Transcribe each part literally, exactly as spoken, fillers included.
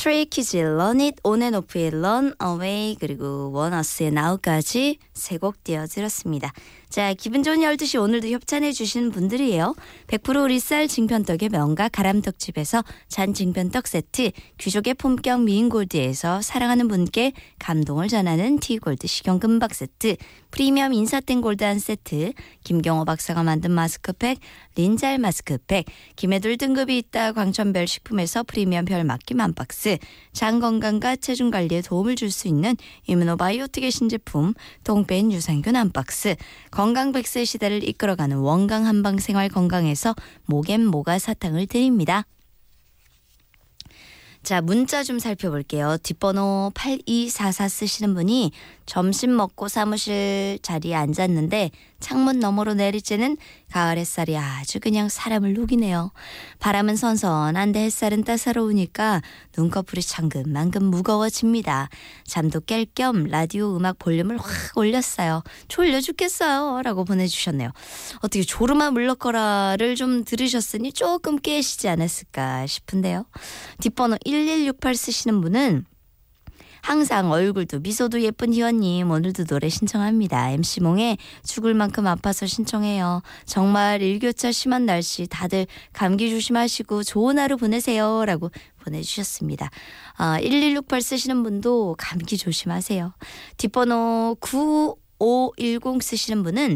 스트레이 키즈의 Run It, On and Off의 Run Away, 그리고 원어스의 Now까지 세 곡 띄워드렸습니다. 자, 기분 좋은 열두 시 오늘도 협찬해 주시는 분들이에요. 백 퍼센트 우리쌀 징편떡의 명가 가람떡집에서 잔 징편떡 세트, 귀족의 품격 미인골드에서 사랑하는 분께 감동을 전하는 티골드 식용금박 세트, 프리미엄 인사땡 골드 한 세트, 김경호 박사가 만든 마스크팩 린잘 마스크팩, 김해돌 등급이 있다 광천별 식품에서 프리미엄 별 맡김 한 박스, 장 건강과 체중 관리에 도움을 줄 수 있는 이뮤노바이오틱의 신제품 동페인 유산균 한 박스, 건강 백 세 시대를 이끌어가는 원강 한방 생활 건강에서 목앤 모가 사탕을 드립니다. 자, 문자 좀 살펴볼게요. 뒷번호 팔이사사 쓰시는 분이 점심 먹고 사무실 자리에 앉았는데 창문 너머로 내리쬐는 가을 햇살이 아주 그냥 사람을 녹이네요. 바람은 선선한데 햇살은 따사로우니까 눈꺼풀이 천근만근 무거워집니다. 잠도 깰 겸 라디오 음악 볼륨을 확 올렸어요. 졸려 죽겠어요 라고 보내주셨네요. 어떻게 조르마 물러거라를 좀 들으셨으니 조금 깨시지 않았을까 싶은데요. 뒷번호 일일육팔 쓰시는 분은 항상 얼굴도 미소도 예쁜 희원님, 오늘도 노래 신청합니다. 엠씨몽에 죽을 만큼 아파서 신청해요. 정말 일교차 심한 날씨 다들 감기 조심하시고 좋은 하루 보내세요 라고 보내주셨습니다. 아, 일일육팔 쓰시는 분도 감기 조심하세요. 뒷번호 구오일공 쓰시는 분은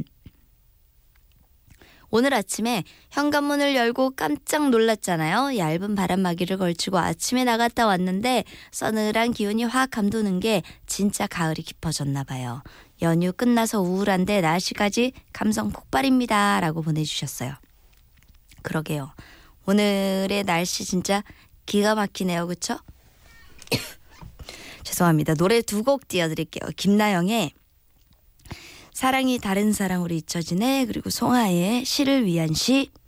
오늘 아침에 현관문을 열고 깜짝 놀랐잖아요. 얇은 바람막이를 걸치고 아침에 나갔다 왔는데 서늘한 기운이 확 감도는 게 진짜 가을이 깊어졌나 봐요. 연휴 끝나서 우울한데 날씨까지 감성 폭발입니다 라고 보내주셨어요. 그러게요. 오늘의 날씨 진짜 기가 막히네요. 그쵸? 죄송합니다. 노래 두 곡 띄워드릴게요. 김나영의 사랑이 다른 사랑으로 잊혀지네, 그리고 송하의 시를 위한 시.